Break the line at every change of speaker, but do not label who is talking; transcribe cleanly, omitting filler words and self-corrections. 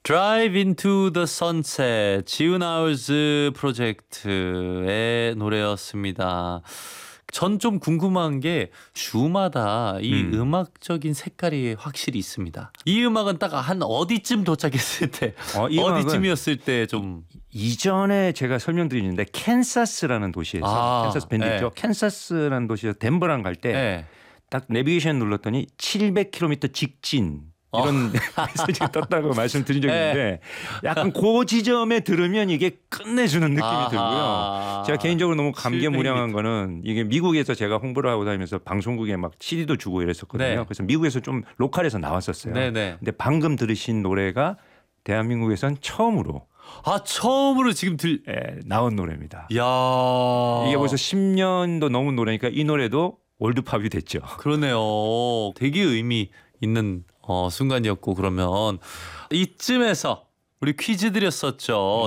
Drive into the Sunset, 지훈아울즈 프로젝트의 노래였습니다. 전 좀 궁금한 게 주마다 이 음악적인 색깔이 확실히 있습니다. 이 음악은 딱 한 어디쯤 도착했을 때,
이 음악은
어디쯤이었을 때 좀
이전에 제가 설명드리는데 캔사스라는 도시에서 캔사스 밴드 있죠. 캔사스라는 도시에서 덴버랑 갈 때 딱 내비게이션 눌렀더니 700km 직진 이런 메시지가 떴다고 말씀드린 적이 있는데 약간 그 지점에 들으면 이게 끝내주는 느낌이 들고요. 제가 개인적으로 너무 감개무량한 거는 이게 미국에서 제가 홍보를 하고 다니면서 방송국에 막 CD도 주고 이랬었거든요.
네.
그래서 미국에서 좀 로컬에서 나왔었어요.
네네.
근데 방금 들으신 노래가 대한민국에선 처음으로
처음으로 지금
나온 노래입니다.
야,
이게 벌써 10년도 넘은 노래니까 이 노래도 월드팝이 됐죠.
그러네요. 되게 의미 있는 순간이었고, 그러면 이쯤에서 우리 퀴즈 드렸었죠.